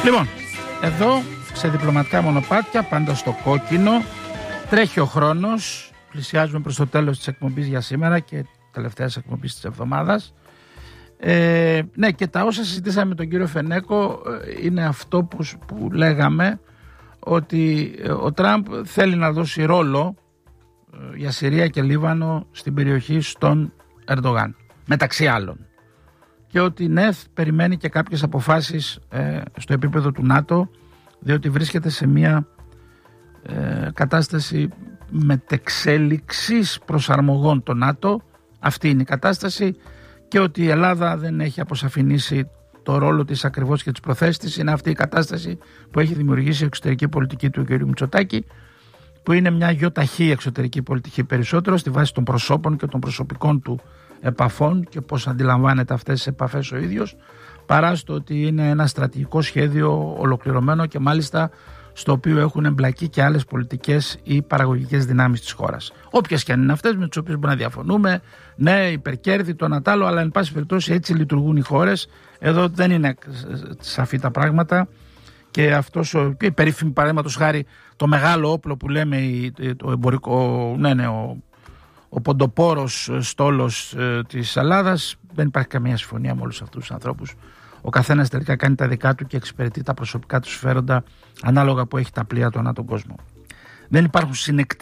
Λοιπόν, εδώ σε διπλωματικά μονοπάτια, πάντα στο κόκκινο, τρέχει ο χρόνος, πλησιάζουμε προς το τέλος της εκπομπής για σήμερα και τελευταίας εκπομπής της εβδομάδας. Ναι, και τα όσα συζητήσαμε με τον κύριο Φενέκο είναι αυτό που λέγαμε, ότι ο Τραμπ θέλει να δώσει ρόλο για Συρία και Λίβανο στην περιοχή στον Ερντογάν, μεταξύ άλλων. Και ότι ναι, περιμένει και κάποιες αποφάσεις στο επίπεδο του ΝΑΤΟ, διότι βρίσκεται σε μια κατάσταση μετεξέλιξης προσαρμογών το ΝΑΤΟ. Αυτή είναι η κατάσταση, και ότι η Ελλάδα δεν έχει αποσαφηνίσει το ρόλο της ακριβώς και τις προθέσεις της. Είναι αυτή η κατάσταση που έχει δημιουργήσει η εξωτερική πολιτική του κ. Μητσοτάκη, που είναι μια γιοταχή εξωτερική πολιτική περισσότερο στη βάση των προσώπων και των προσωπικών του επαφών και πώς αντιλαμβάνεται αυτές τις επαφές ο ίδιος, παρά στο ότι είναι ένα στρατηγικό σχέδιο ολοκληρωμένο και μάλιστα στο οποίο έχουν εμπλακεί και άλλες πολιτικές ή παραγωγικές δυνάμεις της χώρας. Όποιες και αν είναι αυτές, με τις οποίες μπορούμε να διαφωνούμε, ναι, υπερκέρδη, το ένα τ' άλλο, αλλά εν πάση περιπτώσει έτσι λειτουργούν οι χώρες. Εδώ δεν είναι σαφή τα πράγματα. Και αυτός η περίφημη, παραδείγματος χάρη, το μεγάλο όπλο που λέμε, το εμπορικό, ο ποντοπόρος στόλος της Ελλάδας, δεν υπάρχει καμία συμφωνία με όλους αυτούς τους ανθρώπους. Ο καθένας τελικά κάνει τα δικά του και εξυπηρετεί τα προσωπικά του συμφέροντα ανάλογα που έχει τα πλοία του ανά τον κόσμο. Δεν υπάρχουν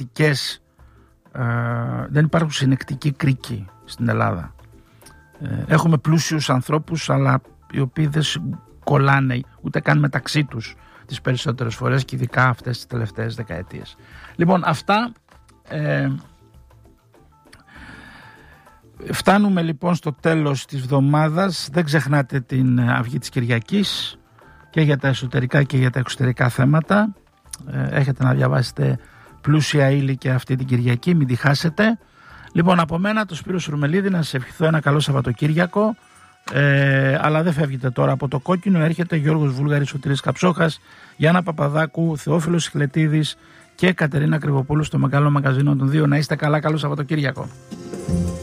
συνεκτικοί κρίκοι στην Ελλάδα. Έχουμε πλούσιους ανθρώπους, αλλά οι οποίοι δεν κολλάνε ούτε καν μεταξύ τους τις περισσότερες φορές, και ειδικά αυτές τις τελευταίες δεκαετίες. Λοιπόν, αυτά. Φτάνουμε λοιπόν στο τέλος της εβδομάδας. Δεν ξεχνάτε την αυγή της Κυριακής και για τα εσωτερικά και για τα εξωτερικά θέματα. Έχετε να διαβάσετε πλούσια ύλη και αυτή την Κυριακή, μην τη χάσετε. Λοιπόν, από μένα, το Σπύρο Σουρμελίδη, να σας ευχηθώ ένα καλό Σαββατοκύριακο. Αλλά δεν φεύγετε τώρα από το κόκκινο. Έρχεται Γιώργος Βούλγαρης, Σωτήρης Καψόχας, Γιάννα Παπαδάκου, Θεόφιλος Σιχλετίδης και Κατερίνα Κρυβοπούλου στο Μεγάλο Μαγκαζίνο των Δύο. Να είστε καλά, καλό Σαββατοκύριακο.